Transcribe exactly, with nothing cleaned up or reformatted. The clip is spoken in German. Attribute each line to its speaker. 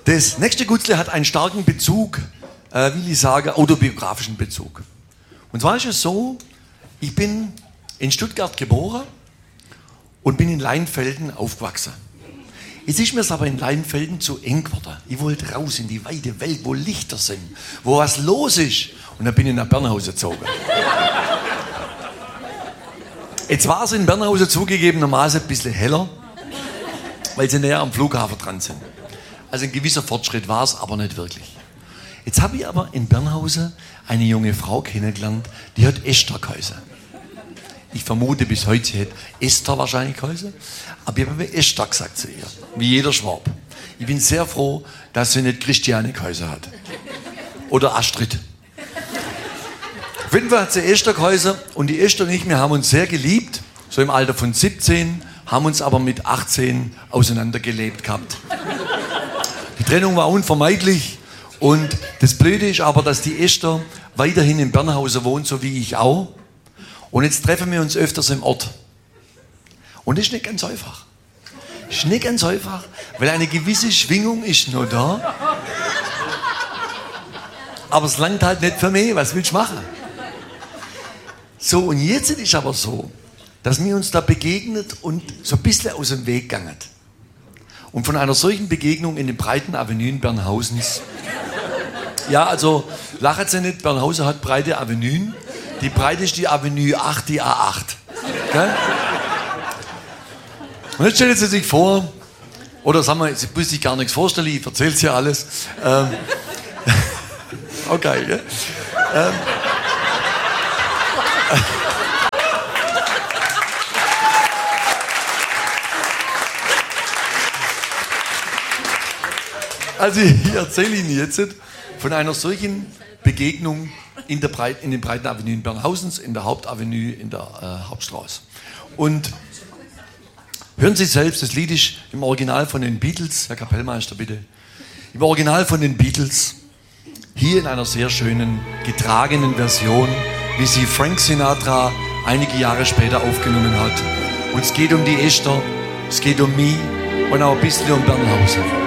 Speaker 1: Das nächste Gutzle hat einen starken Bezug, äh, will ich sagen, autobiografischen Bezug. Und zwar ist es so, ich bin in Stuttgart geboren und bin in Leinfelden aufgewachsen. Jetzt ist mir es aber in Leinfelden zu eng geworden. Ich wollte raus in die weite Welt, wo Lichter sind, wo was los ist. Und dann bin ich nach Bernhausen gezogen. Jetzt war es in Bernhausen zugegebenermaßen ein bisschen heller, weil sie näher am Flughafen dran sind. Also ein gewisser Fortschritt war es, aber nicht wirklich. Jetzt habe ich aber in Bernhausen eine junge Frau kennengelernt, die hat Esther geheißen. Ich vermute bis heute, sie hat Esther wahrscheinlich geheißen, aber ich habe mir Esther gesagt zu ihr, wie jeder Schwab. Ich bin sehr froh, dass sie nicht Christiane geheißen hat. Oder Astrid. Auf jeden Fall hat sie Esther geheißen und die Esther und ich, wir haben uns sehr geliebt, so im Alter von siebzehn, haben uns aber mit achtzehn auseinandergelebt gehabt. Die Trennung war unvermeidlich und das Blöde ist aber, dass die Esther weiterhin in Bernhausen wohnt, so wie ich auch. Und jetzt treffen wir uns öfters im Ort. Und das ist nicht ganz einfach. Das ist nicht ganz einfach, weil eine gewisse Schwingung ist noch da. Aber es langt halt nicht für mich. Was willst du machen? So, und jetzt ist es aber so, dass wir uns da begegnet und so ein bisschen aus dem Weg gegangen. Und von einer solchen Begegnung in den breiten Avenuen Bernhausens. Ja, also, lachen Sie nicht, Bernhausen hat breite Avenuen. Die Breite ist die Avenue acht, die A acht. Gell? Und jetzt stellen Sie sich vor, oder sagen wir, Sie müssen sich gar nichts vorstellen, ich erzähle es ja alles. Ähm, okay, gell? Ähm, also ich erzähle Ihnen jetzt von einer solchen Begegnung in, der Breit, in den breiten Avenuen Bernhausens, in der Hauptavenue, in der äh, Hauptstraße. Und hören Sie selbst, das Lied ist im Original von den Beatles, Herr Kapellmeister bitte, im Original von den Beatles, hier in einer sehr schönen, getragenen Version, wie sie Frank Sinatra einige Jahre später aufgenommen hat. Und es geht um die Esther, es geht um mich und auch ein bisschen um Bernhausen.